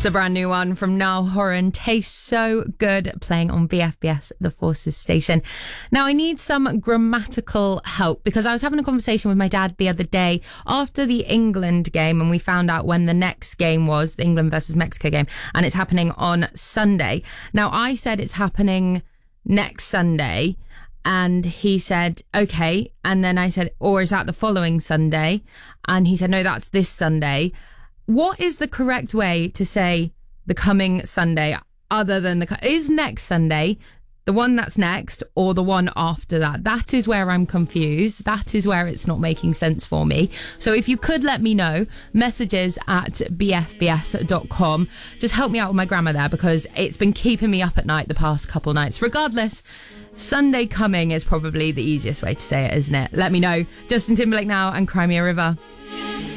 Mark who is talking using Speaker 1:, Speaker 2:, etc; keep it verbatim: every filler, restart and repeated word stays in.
Speaker 1: It's a brand new one from Niall Horan. Tastes so good, playing on V F B S, the Forces station. Now, I need some grammatical help because I was having a conversation with my dad the other day after the England game, and we found out when the next game was, the England versus Mexico game, and it's happening on Sunday. Now, I said it's happening next Sunday, and he said, okay. And then I said, or is that the following Sunday? And he said, no, that's this Sunday. What is the correct way to say the coming Sunday other than the... Is next Sunday the one that's next or the one after that? That is where I'm confused. That is where it's not making sense for me. So if you could let me know, messages at b f b s dot com. Just help me out with my grammar there because it's been keeping me up at night the past couple nights. Regardless, Sunday coming is probably the easiest way to say it, isn't it? Let me know. Justin Timberlake now and Cry Me a River.